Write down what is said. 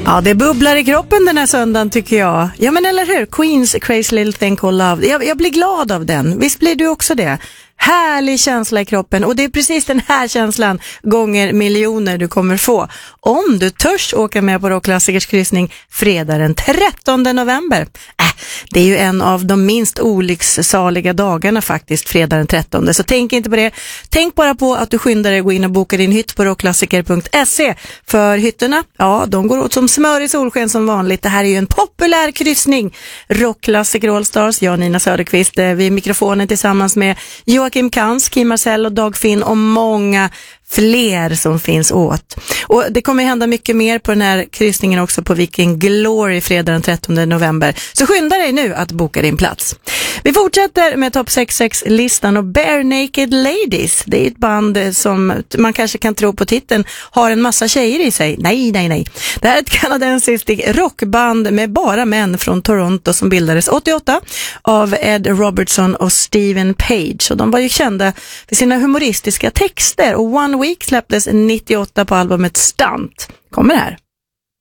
Ja, det bubblar i kroppen den här söndagen tycker jag. Ja, men eller hur? Queens Crazy Little Thing Called Love. Jag blir glad av den. Visst blir du också det? Härlig känsla i kroppen, och det är precis den här känslan gånger miljoner du kommer få om du törs åka med på Rockklassikers kryssning fredag den 13 november. Det är ju en av de minst olyckssaliga dagarna faktiskt, fredag den 13. Så tänk inte på det. Tänk bara på att du skyndar dig att gå in och boka din hytt på rockklassiker.se. För hytterna, ja, de går åt som smör i solsken som vanligt. Det här är ju en populär kryssning. Rockklassiker All Stars, jag Nina Söderqvist vid mikrofonen tillsammans med Joakim Kans, Kim Marcel och Dag Finn och många fler som finns åt. Och det kommer hända mycket mer på den här kryssningen också på Viking Glory fredag den 13 november. Så skynda dig nu att boka din plats. Vi fortsätter med Top 66-listan och Bare Naked Ladies. Det är ett band som man kanske kan tro på titeln har en massa tjejer i sig. Nej. Det här är ett kanadensiskt rockband med bara män från Toronto som bildades 88 av Ed Robertson och Steven Page. Och de var ju kända för sina humoristiska texter, och One Week släpptes 98 på albumet Stunt. Kommer här.